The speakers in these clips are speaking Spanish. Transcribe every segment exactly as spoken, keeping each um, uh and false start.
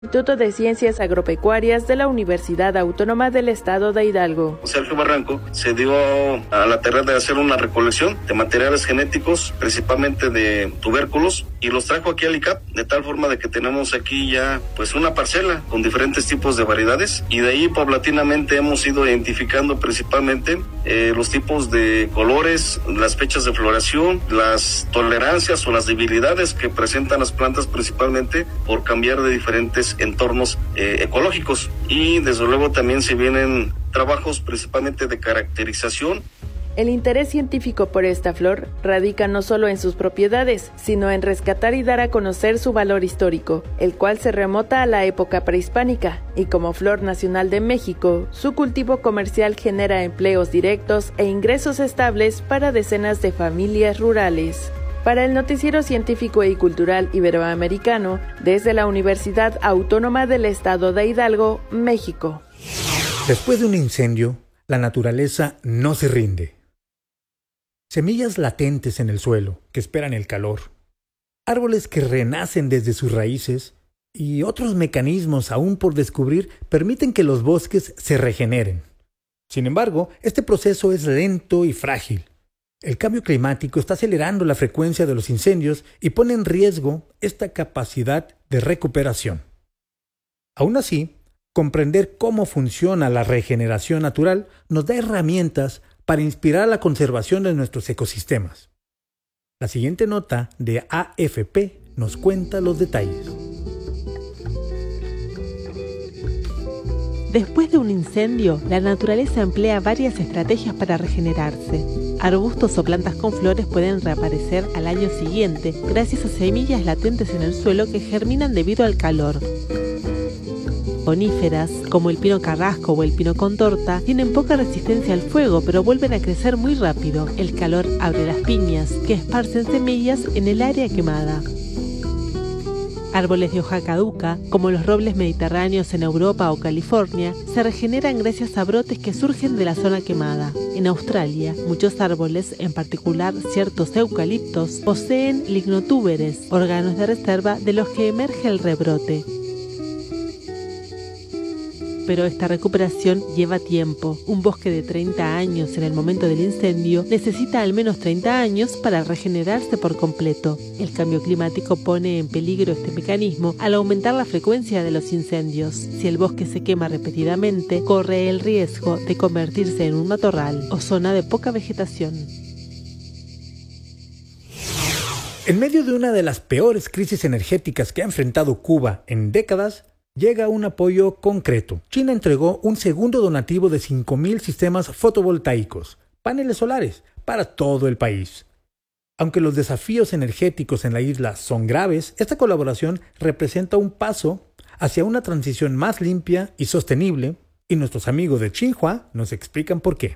Instituto de Ciencias Agropecuarias de la Universidad Autónoma del Estado de Hidalgo. Sergio Barranco se dio a la tarea de hacer una recolección de materiales genéticos, principalmente de tubérculos, y los trajo aquí al I C A P, de tal forma de que tenemos aquí ya pues una parcela con diferentes tipos de variedades, y de ahí paulatinamente hemos ido identificando principalmente eh, los tipos de colores, las fechas de floración, las tolerancias o las debilidades que presentan las plantas, principalmente por cambiar de diferentes entornos eh, ecológicos. Y desde luego también se vienen trabajos principalmente de caracterización. El interés científico por esta flor radica no solo en sus propiedades, sino en rescatar y dar a conocer su valor histórico, el cual se remota a la época prehispánica, y como flor nacional de México, su cultivo comercial genera empleos directos e ingresos estables para decenas de familias rurales. Para el Noticiero Científico y Cultural Iberoamericano, desde la Universidad Autónoma del Estado de Hidalgo, México. Después de un incendio, la naturaleza no se rinde. Semillas latentes en el suelo que esperan el calor, árboles que renacen desde sus raíces y otros mecanismos aún por descubrir permiten que los bosques se regeneren. Sin embargo, este proceso es lento y frágil. El cambio climático está acelerando la frecuencia de los incendios y pone en riesgo esta capacidad de recuperación. Aún así, comprender cómo funciona la regeneración natural nos da herramientas para inspirar la conservación de nuestros ecosistemas. La siguiente nota de A F P nos cuenta los detalles. Después de un incendio, la naturaleza emplea varias estrategias para regenerarse. Arbustos o plantas con flores pueden reaparecer al año siguiente gracias a semillas latentes en el suelo que germinan debido al calor. Coníferas, como el pino carrasco o el pino contorta, tienen poca resistencia al fuego, pero vuelven a crecer muy rápido. El calor abre las piñas, que esparcen semillas en el área quemada. Árboles de hoja caduca, como los robles mediterráneos en Europa o California, se regeneran gracias a brotes que surgen de la zona quemada. En Australia, muchos árboles, en particular ciertos eucaliptos, poseen lignotúberes, órganos de reserva de los que emerge el rebrote. Pero esta recuperación lleva tiempo. Un bosque de treinta años en el momento del incendio necesita al menos treinta años para regenerarse por completo. El cambio climático pone en peligro este mecanismo al aumentar la frecuencia de los incendios. Si el bosque se quema repetidamente, corre el riesgo de convertirse en un matorral o zona de poca vegetación. En medio de una de las peores crisis energéticas que ha enfrentado Cuba en décadas, llega un apoyo concreto. China entregó un segundo donativo de cinco mil sistemas fotovoltaicos, paneles solares, para todo el país. Aunque los desafíos energéticos en la isla son graves, esta colaboración representa un paso hacia una transición más limpia y sostenible, y nuestros amigos de Xinhua nos explican por qué.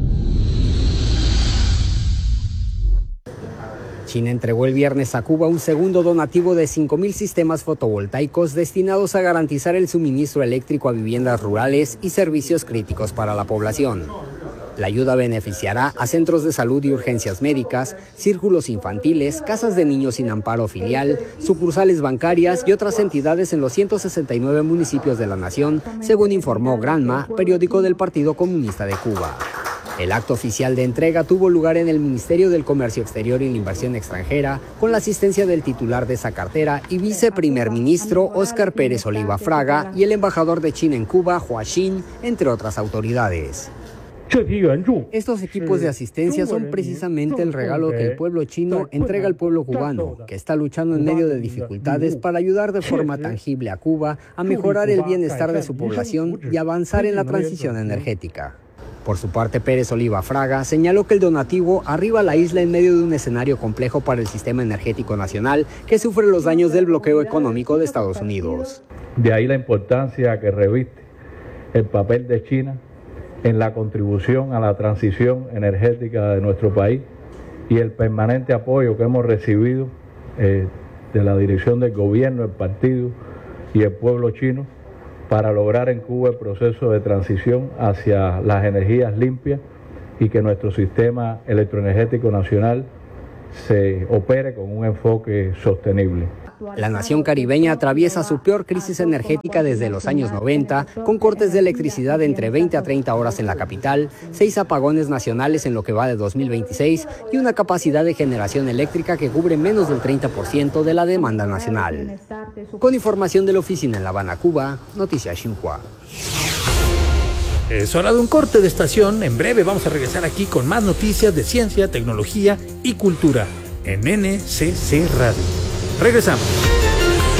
China entregó el viernes a Cuba un segundo donativo de cinco mil sistemas fotovoltaicos destinados a garantizar el suministro eléctrico a viviendas rurales y servicios críticos para la población. La ayuda beneficiará a centros de salud y urgencias médicas, círculos infantiles, casas de niños sin amparo filial, sucursales bancarias y otras entidades en los ciento sesenta y nueve municipios de la nación, según informó Granma, periódico del Partido Comunista de Cuba. El acto oficial de entrega tuvo lugar en el Ministerio del Comercio Exterior y la Inversión Extranjera, con la asistencia del titular de esa cartera y viceprimer ministro Óscar Pérez Oliva Fraga y el embajador de China en Cuba, Hua Xin, entre otras autoridades. Estos equipos de asistencia son precisamente el regalo que el pueblo chino entrega al pueblo cubano, que está luchando en medio de dificultades para ayudar de forma tangible a Cuba a mejorar el bienestar de su población y avanzar en la transición energética. Por su parte, Pérez Oliva Fraga señaló que el donativo arriba a la isla en medio de un escenario complejo para el sistema energético nacional que sufre los daños del bloqueo económico de Estados Unidos. De ahí la importancia que reviste el papel de China en la contribución a la transición energética de nuestro país y el permanente apoyo que hemos recibido eh, de la dirección del gobierno, el partido y el pueblo chino para lograr en Cuba el proceso de transición hacia las energías limpias y que nuestro sistema electroenergético nacional se opere con un enfoque sostenible. La nación caribeña atraviesa su peor crisis energética desde los años noventa, con cortes de electricidad de entre veinte a treinta horas en la capital, seis apagones nacionales en lo que va de dos mil veintiséis y una capacidad de generación eléctrica que cubre menos del treinta por ciento de la demanda nacional. Con información de la oficina en La Habana, Cuba, Noticias Xinhua. Es hora de un corte de estación. En breve vamos a regresar aquí con más noticias de ciencia, tecnología y cultura en N C C Radio. Regresamos.